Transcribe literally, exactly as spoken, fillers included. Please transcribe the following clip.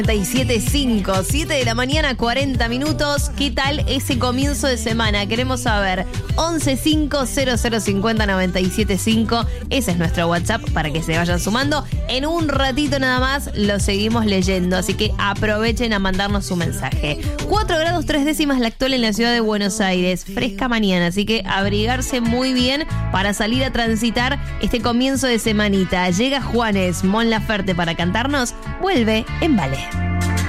noventa y siete punto cinco, siete de la mañana, cuarenta minutos. ¿Qué tal ese comienzo de semana? Queremos saber. once cinco cero cero cincuenta noventa y siete cinco. Ese es nuestro WhatsApp para que se vayan sumando. En un ratito nada más lo seguimos leyendo, así que aprovechen a mandarnos su mensaje. cuatro grados tres décimas la actual en la ciudad de Buenos Aires. Fresca mañana, así que abrigarse muy bien para salir a transitar este comienzo de semanita. Llega Juanes, Mon Laferte para cantarnos. Vuelve en Vale.